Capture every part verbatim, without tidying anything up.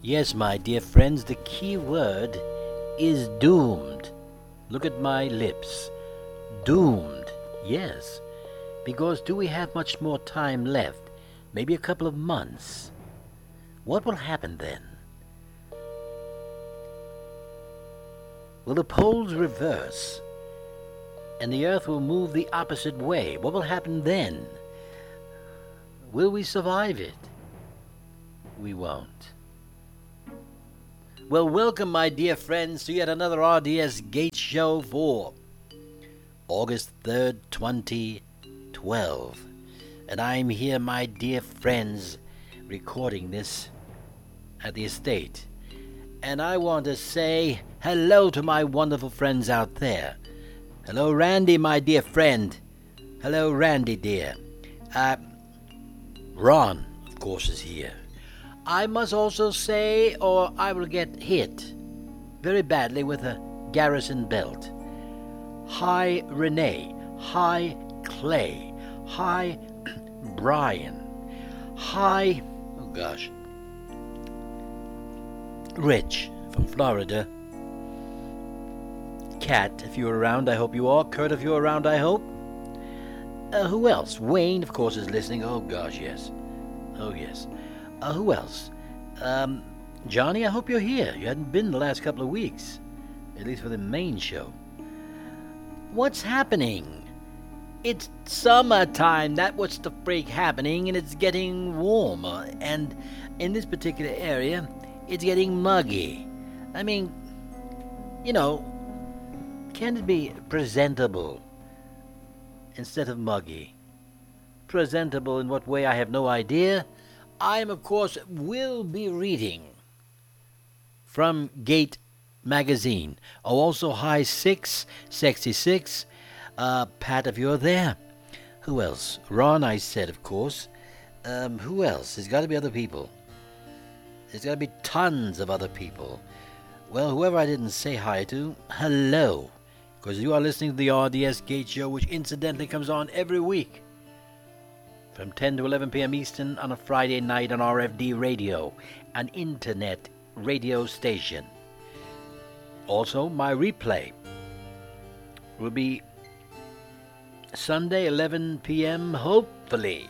Yes, my dear friends, the key word is doomed. Look at my lips. Doomed. Yes. Because do we have much more time left? Maybe a couple of months. What will happen then? Will the poles reverse and the earth will move the opposite way? What will happen then? Will we survive it? We won't. Well, welcome, my dear friends, to yet another R D S Gate Show for August third, twenty twelve. And I'm here, my dear friends, recording this at the estate. And I want to say hello to my wonderful friends out there. Hello, Randy, my dear friend. Hello, Randy, dear. Uh, Ron, of course, is here. I must also say, or I will get hit very badly with a Garrison belt. Hi, Renee. Hi, Clay. Hi, Brian. Hi, oh gosh, Rich from Florida. Kat, if you're around, I hope you are. Kurt, if you're around, I hope. Uh, who else? Wayne, of course, is listening. Oh gosh, yes. Oh yes. Uh, who else? Um, Johnny, I hope you're here. You hadn't been the last couple of weeks, at least for the main show. What's happening? It's summertime. That's what's the freak happening, and it's getting warmer. And in this particular area, it's getting muggy. I mean, you know, can it be presentable instead of muggy? Presentable in what way, I have no idea. I am, of course, will be reading from Gate Magazine. Oh, also, hi, Six, Sexy Six. Uh, Pat, if you're there. Who else? Ron, I said, of course. Um, who else? There's got to be other people. There's got to be tons of other people. Well, whoever I didn't say hi to, hello. Because you are listening to the R D S Gate Show, which incidentally comes on every week from ten to eleven p.m. Eastern on a Friday night on R F D Radio, an internet radio station. Also, my replay will be Sunday, eleven p.m., hopefully.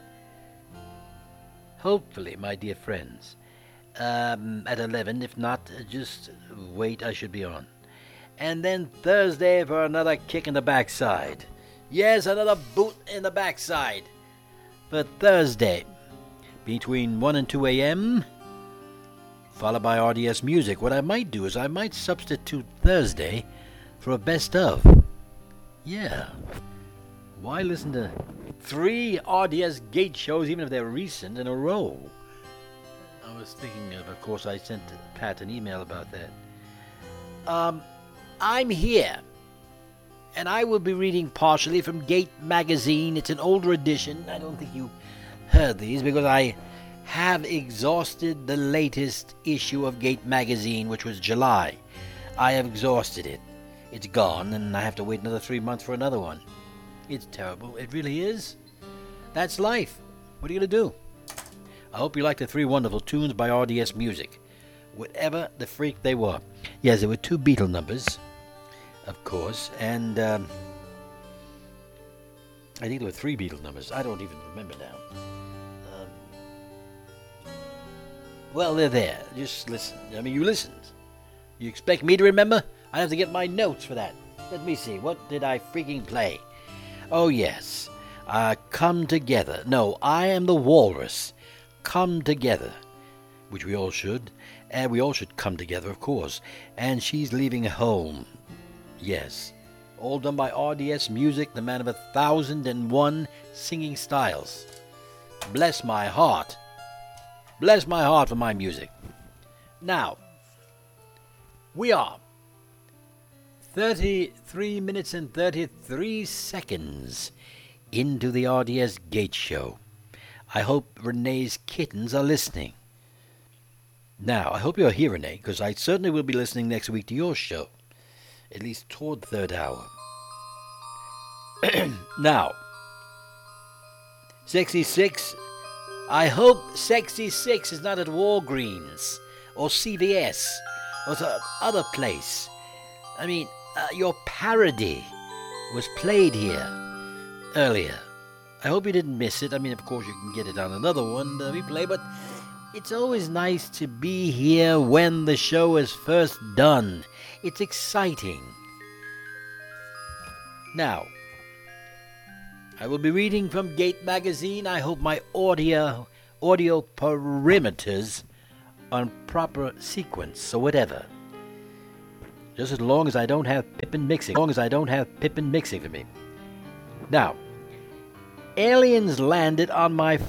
Hopefully, my dear friends. Um, at eleven, if not, just wait, I should be on. And then Thursday for another kick in the backside. Yes, another boot in the backside. For Thursday, between one and two a.m., followed by R D S Music. What I might do is I might substitute Thursday for a best of. Yeah. Why listen to three R D S Gate shows, even if they're recent, in a row? I was thinking of, of course, I sent Pat an email about that. Um, I'm here, and I will be reading partially from Gate Magazine. It's an older edition. I don't think you heard these because I have exhausted the latest issue of Gate Magazine, which was July. I have exhausted it. It's gone, and I have to wait another three months for another one. It's terrible. It really is. That's life. What are you going to do? I hope you like the three wonderful tunes by R D S Music, whatever the freak they were. Yes, there were two Beatle numbers, of course, and um, I think there were three Beatle numbers. I don't even remember now. Um, well, they're there. Just listen. I mean, you listened. You expect me to remember? I have to get my notes for that. Let me see. What did I freaking play? Oh, yes. Uh, Come Together. No, I Am the Walrus. Come Together. Which we all should. And we all should come together, of course. And She's Leaving Home. Yes. All done by R D S Music, the man of a thousand and one singing styles. Bless my heart. Bless my heart for my music. Now, we are thirty-three minutes and thirty-three seconds into the R D S Gate Show. I hope Renee's kittens are listening. Now, I hope you're here, Renee, because I certainly will be listening next week to your show, at least toward the third hour. Now, Sexy Six, I hope Sexy Six is not at Walgreens or C V S or some other place. I mean, uh, your parody was played here earlier. I hope you didn't miss it. I mean, of course, you can get it on another one that we play, but it's always nice to be here when the show is first done. It's exciting. Now, I will be reading from Gate Magazine. I hope my audio audio perimeters are in proper sequence or whatever. Just as long as I don't have Pippin mixing. As long as I don't have Pippin mixing for me. Now, aliens landed on my